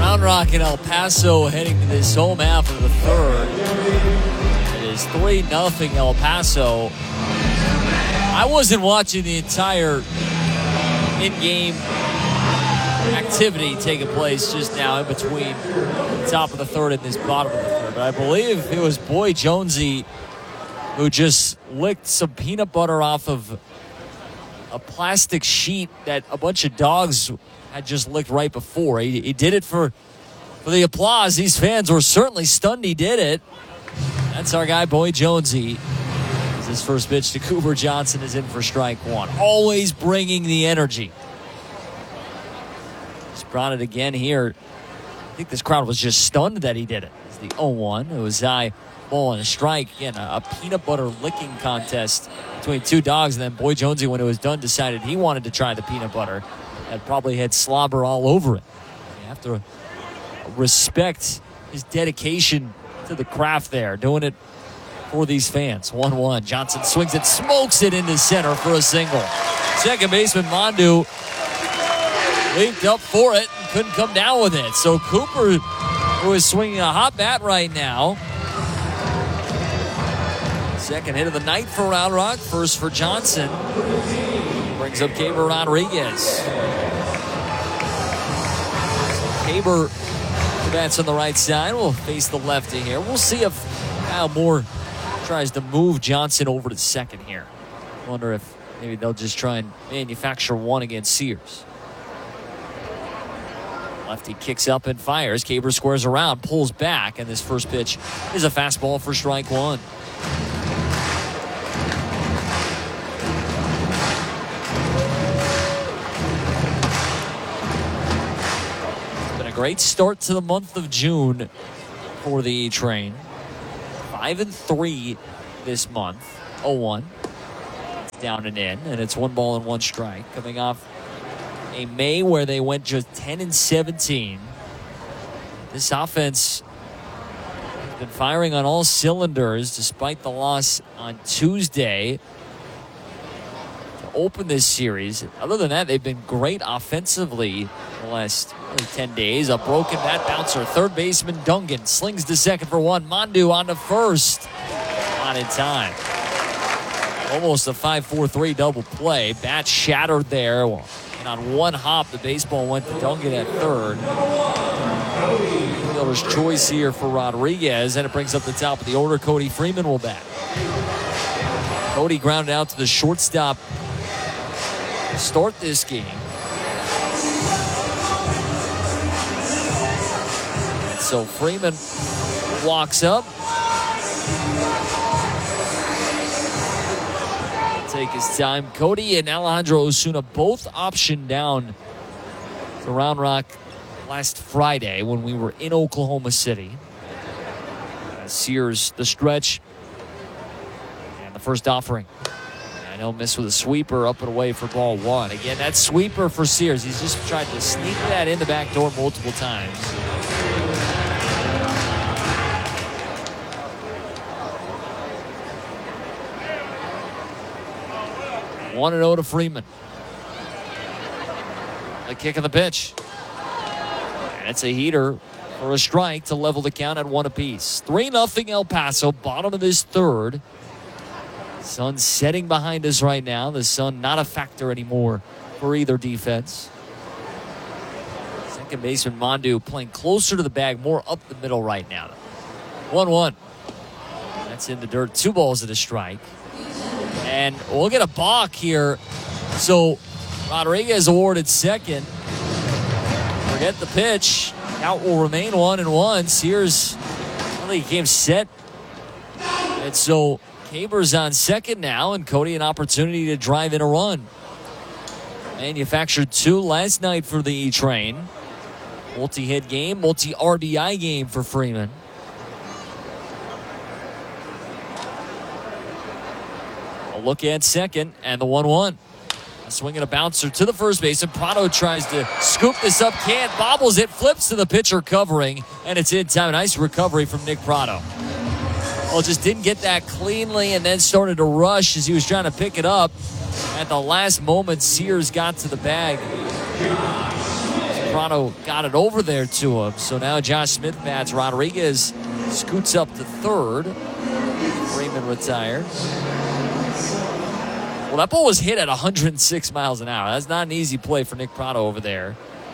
Round Rock and El Paso heading to this home half of the third. It is 3-0 El Paso. I wasn't watching the entire in-game activity taking place just now in between the top of the third and this bottom of the third. But I believe it was Boy Jonesy who just licked some peanut butter off of a plastic sheet that a bunch of dogs had just licked right before. He did it for the applause. These fans were certainly stunned he did it. That's our guy, Boy Jonesy. His first pitch to Cooper Johnson is in for strike one. Always bringing the energy. Just brought it again here. I think this crowd was just stunned that he did it. It's the 0-1. It was ball and a strike. Again, a peanut butter licking contest between two dogs. And then Boy Jonesy, when it was done, decided he wanted to try the peanut butter. That probably had slobber all over it. You have to respect his dedication to the craft there, doing it for these fans. 1-1. Johnson swings it, smokes it into center for a single. Second baseman Mondu leaped up for it and couldn't come down with it. So Cooper, who is swinging a hot bat right now. Second hit of the night for Round Rock. First for Johnson. Brings up Keibert Rodriguez. Keibert, the bats on the right side, will face the lefty here. We'll see if Kyle Moore tries to move Johnson over to second here. Wonder if maybe they'll just try and manufacture one against Sears. Lefty kicks up and fires. Keibert squares around, pulls back, and this first pitch is a fastball for strike one. Great start to the month of June for the E-Train. 5-3 this month. 0-1. It's down and in, and it's 1-1 strike. Coming off a May where they went just 10-17. This offense has been firing on all cylinders despite the loss on Tuesday to open this series. Other than that, they've been great offensively the last 10 days. A broken bat bouncer. Third baseman Dungan slings to second for one. Mondu on to first. Not in time. Almost a 5-4-3 double play. Bat shattered there. And on one hop, the baseball went to Dungan at third. Fielder's choice here for Rodriguez. And it brings up the top of the order. Cody Freeman will bat. Cody grounded out to the shortstop to start this game. So Freeman walks up. Take his time. Cody and Alejandro Osuna both optioned down to Round Rock last Friday when we were in Oklahoma City. Sears the stretch and the first offering. And he'll miss with a sweeper up and away for ball one. Again, that sweeper for Sears. He's just tried to sneak that in the back door multiple times. 1-0 to Freeman. The kick of the pitch. And it's a heater for a strike to level the count at one apiece. 3-0 El Paso, bottom of this third. Sun setting behind us right now. The sun not a factor anymore for either defense. Second baseman Mondu playing closer to the bag, more up the middle right now. 1-1. That's in the dirt. 2 balls at a strike. And we'll get a balk here. So Rodriguez awarded second. Forget the pitch. Count will remain 1-1. Sears really came set. And so Keibert's on second now, and Cody an opportunity to drive in a run. Manufactured 2 last night for the E-Train. Multi-hit game, multi-RBI game for Freeman. A look at second, and the 1-1. A swing and a bouncer to the first base, and Prado tries to scoop this up, can't, bobbles it, flips to the pitcher covering, and it's in time. Nice recovery from Nick Prado. Well, just didn't get that cleanly and then started to rush as he was trying to pick it up. At the last moment, Sears got to the bag. Prado got it over there to him. So now Josh Smith bats. Rodriguez scoots up to third. Freeman retired. Well, that ball was hit at 106 miles an hour. That's not an easy play for Nick Prado over there.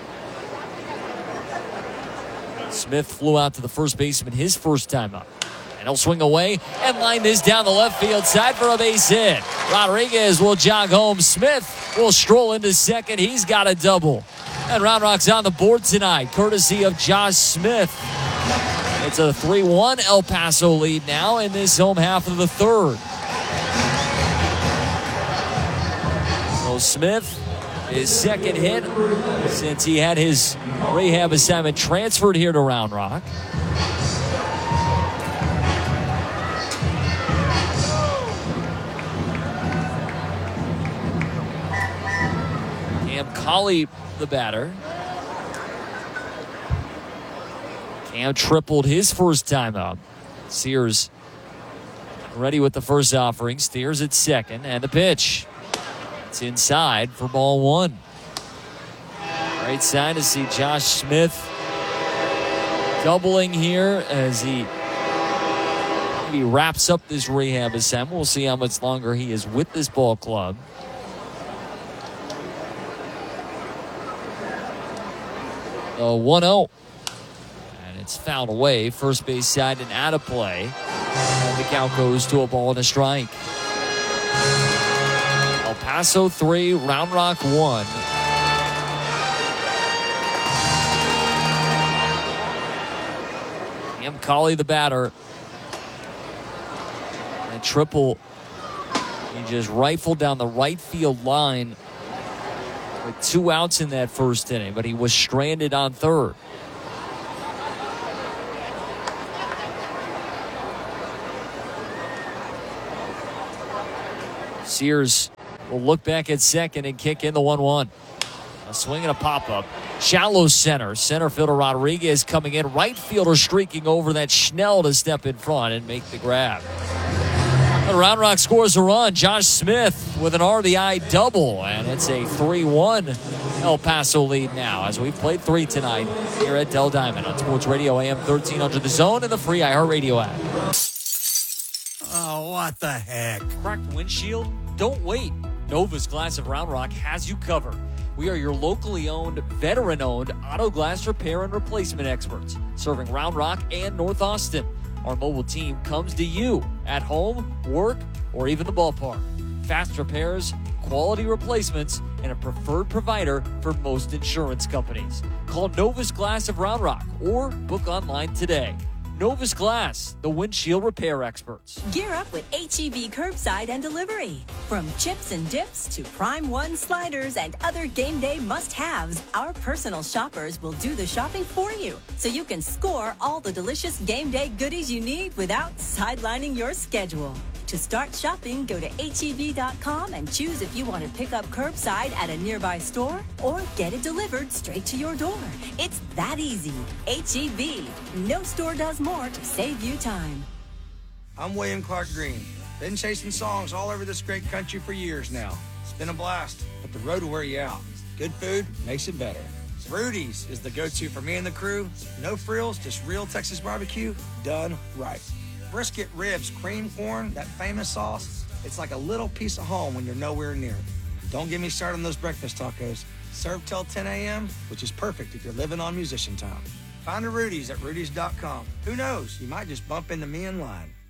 Smith flew out to the first baseman his first time up. And he'll swing away and line this down the left field side for a base hit. Rodriguez will jog home. Smith will stroll into second. He's got a double. And Round Rock's on the board tonight, courtesy of Josh Smith. It's a 3-1 El Paso lead now in this home half of the third. So Smith, his second hit since he had his rehab assignment transferred here to Round Rock. Cam Colley, the batter. Cam tripled his first time up. Sears ready with the first offering. Steers at second, and the pitch. It's inside for ball one. Great sign to see Josh Smith doubling here as he maybe wraps up this rehab assignment. We'll see how much longer he is with this ball club. So 1-0. And it's fouled away. First base side and out of play. And the count goes to a ball and a strike. El Paso 3, Round Rock 1. Cam Colley, the batter. And triple. He just rifled down the right field line with 2 outs in that first inning, but he was stranded on third. Sears will look back at second and kick in the 1-1. A swing and a pop-up. Shallow center. Center fielder Rodriguez coming in. Right fielder streaking over that. Schnell to step in front and make the grab. The Round Rock scores a run. Josh Smith with an RBI double, and it's a 3-1 El Paso lead now as we've played 3 tonight here at Del Diamond on Sports Radio AM 1300 The Zone and the free iHeartRadio app. Oh, what the heck? Cracked windshield? Don't wait. Nova's Glass of Round Rock has you covered. We are your locally owned, veteran-owned auto glass repair and replacement experts, serving Round Rock and North Austin. Our mobile team comes to you at home, work, or even the ballpark. Fast repairs, quality replacements, and a preferred provider for most insurance companies. Call Novus Glass of Round Rock or book online today. Novus Glass, the windshield repair experts. Gear up with H-E-B curbside and delivery. From chips and dips to Prime One sliders and other game day must-haves, our personal shoppers will do the shopping for you, so you can score all the delicious game day goodies you need without sidelining your schedule. To start shopping, go to HEB.com and choose if you want to pick up curbside at a nearby store or get it delivered straight to your door. It's that easy. HEB. No store does more to save you time. I'm William Clark Green. Been chasing songs all over this great country for years now. It's been a blast, but the road will wear you out. Good food makes it better. Rudy's is the go-to for me and the crew. No frills, just real Texas barbecue done right. Brisket, ribs, cream corn, that famous sauce. It's like a little piece of home when you're nowhere near it. Don't get me started on those breakfast tacos. Served till 10 a.m., which is perfect if you're living on musician time. Find a Rudy's at Rudy's.com. Who knows? You might just bump into me in line.